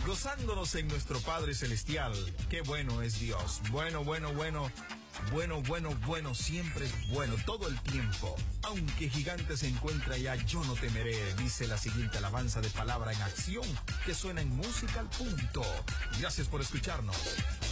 gozándonos en nuestro Padre Celestial. Qué bueno es Dios. Bueno, bueno, bueno. Bueno, bueno, bueno, siempre es bueno, todo el tiempo. Aunque gigante se encuentre allá, yo no temeré, dice la siguiente alabanza de Palabra en Acción, que suena en Música al Punto. Gracias por escucharnos.